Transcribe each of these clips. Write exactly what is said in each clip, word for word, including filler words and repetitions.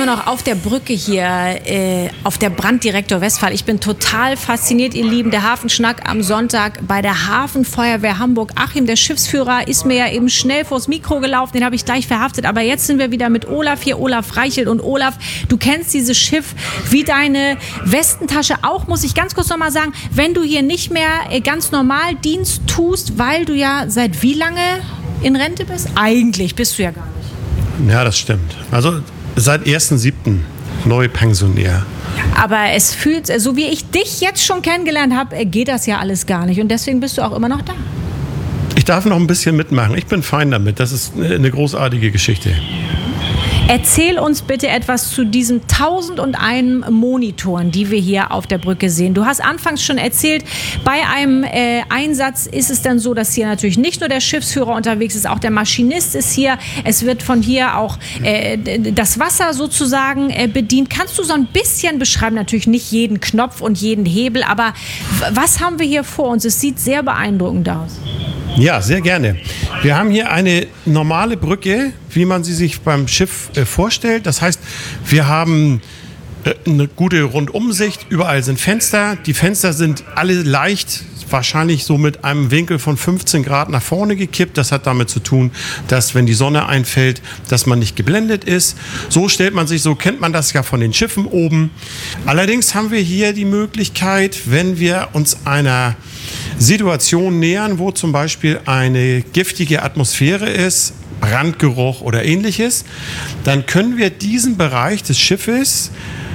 noch auf der Brücke hier, äh, auf der Branddirektor Westphal. Ich bin total fasziniert, ihr Lieben. Der Hafenschnack am Sonntag bei der Hafenfeuerwehr Hamburg. Achim, der Schiffsführer, ist mir ja eben schnell vors Mikro gelaufen. Den habe ich gleich verhaftet. Aber jetzt sind wir wieder mit Olaf hier, Olaf Reichelt. Und Olaf, du kennst dieses Schiff wie deine Westentasche auch, muss ich ganz kurz noch mal sagen. Wenn du hier nicht mehr äh, ganz normal Dienst tust, weil du ja seit wie lange in Rente bist? Eigentlich bist du ja gar nicht. Ja, das stimmt. Also seit ersten siebten neu pensionär. Aber es fühlt, so wie ich dich jetzt schon kennengelernt habe, geht das ja alles gar nicht. Und deswegen bist du auch immer noch da. Ich darf noch ein bisschen mitmachen. Ich bin fein damit. Das ist eine großartige Geschichte. Erzähl uns bitte etwas zu diesen tausendundeinen Monitoren, die wir hier auf der Brücke sehen. Du hast anfangs schon erzählt, bei einem äh, Einsatz ist es dann so, dass hier natürlich nicht nur der Schiffsführer unterwegs ist, auch der Maschinist ist hier. Es wird von hier auch äh, das Wasser sozusagen äh, bedient. Kannst du so ein bisschen beschreiben, natürlich nicht jeden Knopf und jeden Hebel, aber was haben wir hier vor uns? Es sieht sehr beeindruckend aus. Ja, sehr gerne. Wir haben hier eine normale Brücke, wie man sie sich beim Schiff äh, vorstellt. Das heißt, wir haben äh, eine gute Rundumsicht. Überall sind Fenster. Die Fenster sind alle leicht, wahrscheinlich so mit einem Winkel von fünfzehn Grad nach vorne gekippt. Das hat damit zu tun, dass wenn die Sonne einfällt, dass man nicht geblendet ist. So stellt man sich, so kennt man das ja von den Schiffen oben. Allerdings haben wir hier die Möglichkeit, wenn wir uns einer Situation nähern, wo zum Beispiel eine giftige Atmosphäre ist, Brandgeruch oder ähnliches, dann können wir diesen Bereich des Schiffes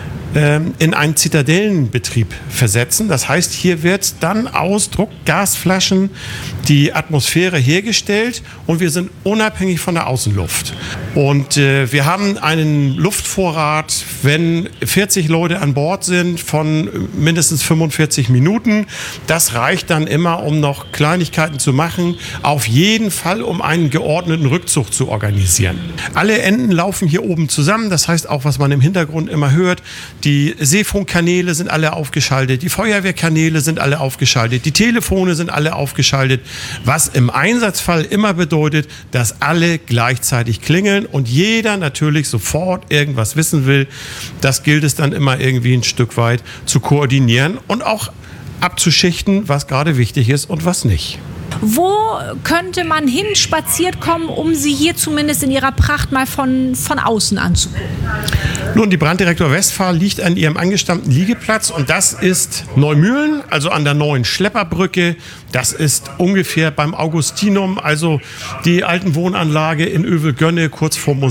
ähm, in einen Zitadellenbetrieb versetzen. Das heißt, hier wird dann aus Druckgasflaschen die Atmosphäre hergestellt und wir sind unabhängig von der Außenluft. Und äh, wir haben einen Luftvorrat, wenn vierzig Leute an Bord sind, von mindestens fünfundvierzig Minuten. Das reicht dann immer, um noch Kleinigkeiten zu machen. Auf jeden Fall, um einen geordneten Rückzug zu organisieren. Alle Enden laufen hier oben zusammen. Das heißt auch, was man im Hintergrund immer hört, die Seefunkkanäle sind alle aufgeschaltet, die Feuerwehrkanäle sind alle aufgeschaltet, die Telefone sind alle aufgeschaltet, was im Einsatzfall immer bedeutet, dass alle gleichzeitig klingeln und jeder natürlich sofort irgendwas wissen will. Das gilt es dann immer irgendwie ein Stück weit zu koordinieren und auch abzuschichten, was gerade wichtig ist und was nicht. Wo könnte man hin spaziert kommen, um sie hier zumindest in ihrer Pracht mal von, von außen anzugucken? Nun, die Branddirektor Westphal liegt an ihrem angestammten Liegeplatz und das ist Neumühlen, also an der neuen Schlepperbrücke. Das ist ungefähr beim Augustinum, also die alten Wohnanlage in Övelgönne, kurz vor